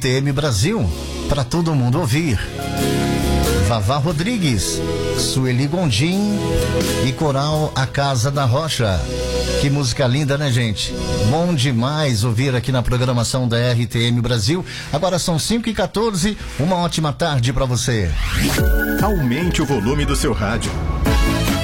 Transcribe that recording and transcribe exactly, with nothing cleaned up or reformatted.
T M Brasil, para todo mundo ouvir. Vavá Rodrigues, Sueli Gondim e Coral A Casa da Rocha. Que música linda, né, gente? Bom demais ouvir aqui na programação da R T M Brasil. Agora são cinco e quatorze, uma ótima tarde para você. Aumente o volume do seu rádio.